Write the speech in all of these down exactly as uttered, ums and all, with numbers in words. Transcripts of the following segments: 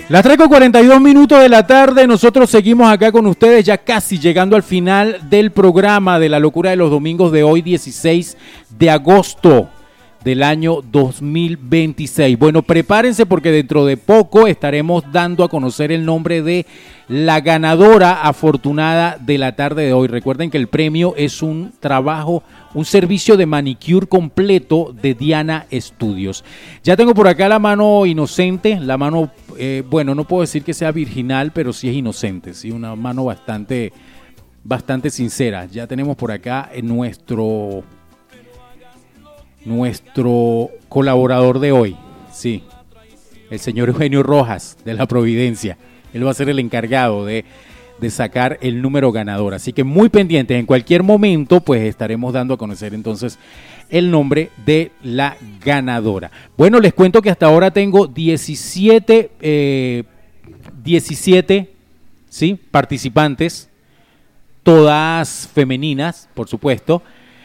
Las tres con cuarenta y dos minutos de la tarde, nosotros seguimos acá con ustedes ya casi llegando al final del programa de La Locura de los Domingos de hoy, dieciséis de agosto del año dos mil veintiséis. Bueno, prepárense porque dentro de poco estaremos dando a conocer el nombre de la ganadora afortunada de la tarde de hoy. Recuerden que el premio es un trabajo, un servicio de manicure completo de Diana Studios. Ya tengo por acá la mano inocente, la mano, eh, bueno, no puedo decir que sea virginal, pero sí es inocente, sí, una mano bastante, bastante sincera. Ya tenemos por acá en nuestro... nuestro colaborador de hoy, sí, el señor Eugenio Rojas de La Providencia. Él va a ser el encargado de, de sacar el número ganador. Así que muy pendientes, en cualquier momento pues estaremos dando a conocer entonces el nombre de la ganadora. Bueno, les cuento que hasta ahora tengo diecisiete, eh, diecisiete ¿sí? participantes, todas femeninas, por supuesto,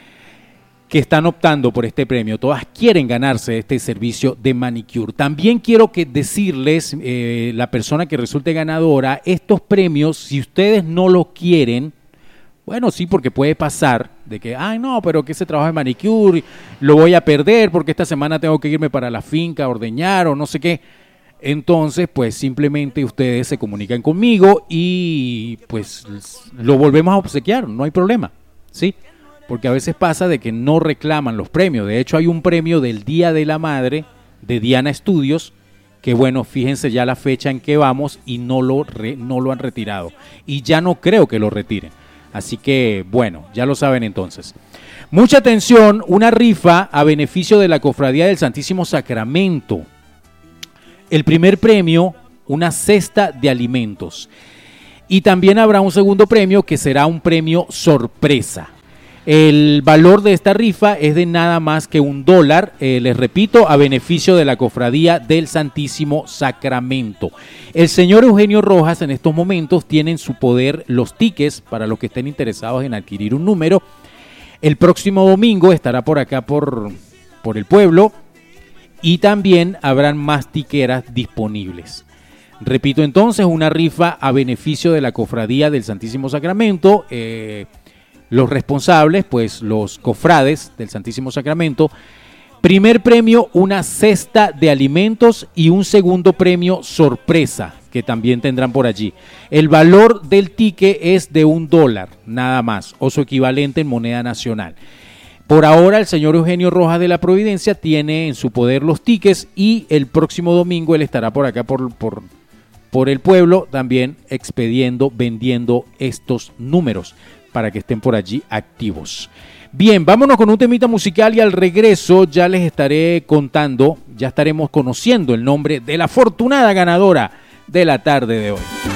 que están optando por este premio. Todas quieren ganarse este servicio de manicure. También quiero que decirles, eh, la persona que resulte ganadora, estos premios, si ustedes no lo quieren, bueno, sí, porque puede pasar de que, ay, no, pero que ese trabajo de manicure lo voy a perder porque esta semana tengo que irme para la finca a ordeñar o no sé qué. Entonces, pues simplemente ustedes se comunican conmigo y pues lo volvemos a obsequiar, no hay problema, ¿sí? Porque a veces pasa de que no reclaman los premios. De hecho, hay un premio del Día de la Madre de Diana Studios, que bueno, fíjense ya la fecha en que vamos y no lo, re, no lo han retirado. Y ya no creo que lo retiren. Así que, bueno, ya lo saben entonces. Mucha atención, una rifa a beneficio de la Cofradía del Santísimo Sacramento. El primer premio, una cesta de alimentos. Y también habrá un segundo premio que será un premio sorpresa. El valor de esta rifa es de nada más que un dólar, eh, les repito, a beneficio de la Cofradía del Santísimo Sacramento. El señor Eugenio Rojas en estos momentos tiene en su poder los tickets para los que estén interesados en adquirir un número. El próximo domingo estará por acá por, por el pueblo y también habrán más tiqueras disponibles. Repito entonces, una rifa a beneficio de la Cofradía del Santísimo Sacramento. Eh, Los responsables, pues los cofrades del Santísimo Sacramento. Primer premio, una cesta de alimentos y un segundo premio sorpresa que también tendrán por allí. El valor del ticket es de un dólar, nada más, o su equivalente en moneda nacional. Por ahora el señor Eugenio Rojas de La Providencia tiene en su poder los tickets y el próximo domingo él estará por acá por, por, por el pueblo también expediendo, vendiendo estos números, para que estén por allí activos. Bien, vámonos con un temita musical y al regreso ya les estaré contando, ya estaremos conociendo el nombre de la afortunada ganadora de la tarde de hoy.